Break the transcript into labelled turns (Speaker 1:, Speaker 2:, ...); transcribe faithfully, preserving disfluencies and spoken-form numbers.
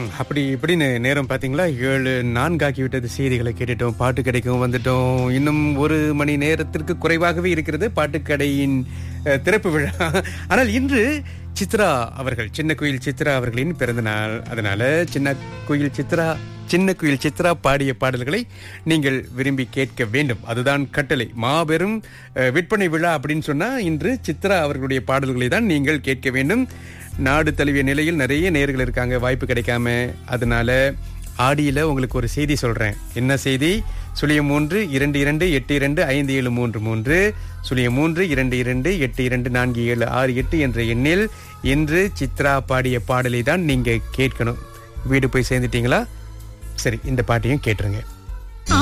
Speaker 1: அப்படி இப்படின்னு நேரம் பாத்தீங்களா, ஏழு நான்காக்கி விட்டது. செய்திகளை கேட்டுட்டோம், பாட்டு கடைக்கும் வந்துட்டோம். இன்னும் ஒரு மணி நேரத்திற்கு குறைவாகவே இருக்கிறது பாட்டுக்கடையின் அஹ், திறப்பு விழா. ஆனால் இன்று சித்ரா அவர்கள், சின்ன குயில் சித்ரா அவர்களின் பிறந்த நாள். அதனால சின்ன குயில் சித்ரா சின்ன குயில் சித்ரா பாடிய பாடல்களை நீங்கள் விரும்பி கேட்க வேண்டும். அதுதான் கட்டளை. மாபெரும் அஹ், விற்பனை விழா அப்படின்னு சொன்னா இன்று சித்ரா அவர்களுடைய பாடல்களை தான் நீங்கள் கேட்க வேண்டும். நாடு தழுவிய நிலையில் நிறைய நேயர்கள் இருக்காங்க, வாய்ப்பு கிடைக்காம. அதனால ஆடியில உங்களுக்கு ஒரு செய்தி சொல்றேன். என்ன செய்தி? சுழியம் மூன்று இரண்டு இரண்டு எட்டு இரண்டு ஐந்து ஏழு மூன்று மூன்று, சுழியம் மூன்று இரண்டு இரண்டு எட்டு இரண்டு நான்கு ஏழு ஆறு எட்டு என்ற எண்ணில் இன்று சித்ரா பாடிய பாடலை தான் நீங்க கேட்கணும். வீடு போய் சேர்ந்துட்டீங்களா? சரி, இந்த பாட்டையும் கேட்டுருங்க.